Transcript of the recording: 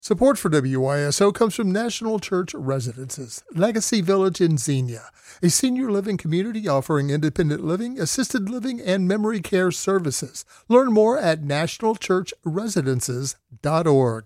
Support for WYSO comes from National Church Residences, Legacy Village in Xenia, a senior living community offering independent living, assisted living, and memory care services. Learn more at nationalchurchresidences.org.